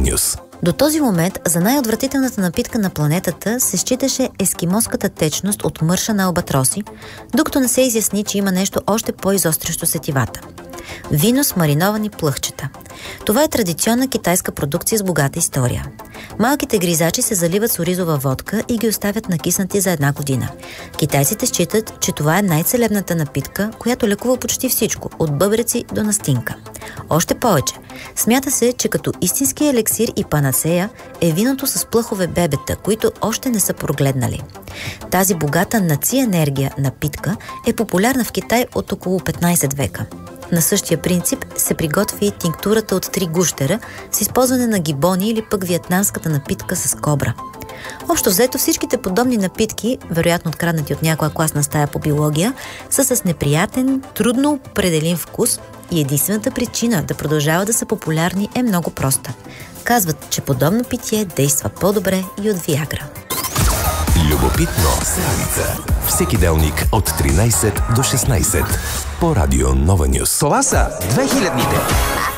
Нюс. До този момент за най-отвратителната напитка на планетата се считаше ескимоската течност от мърша на албатроси, докато не се изясни, че има нещо още по-изострящо сетивата. Вино с мариновани плъхчета. Това е традиционна китайска продукция с богата история. Малките гризачи се заливат с оризова водка и ги оставят накиснати за 1 година. Китайците считат, че това е най-целебната напитка, която лекува почти всичко, от бъбреци до настинка. Още повече, смята се, че като истински елексир и панацея е виното с плъхове бебета, които още не са прогледнали. Тази богата наци енергия напитка е популярна в Китай от около 15 века. На същия принцип се приготви и тинктурата от 3 гущера с използване на гибони или пък виетнамската напитка с кобра. Общо взето всичките подобни напитки, вероятно откраднати от някоя класна стая по биология, са с неприятен, трудно определим вкус и единствената причина да продължават да са популярни е много проста. Казват, че подобно питие действа по-добре и от Виагра. Любопитно седмица. Всеки делник от 13 до 16 по Радио Нова Нюс. Това са 2000-ните.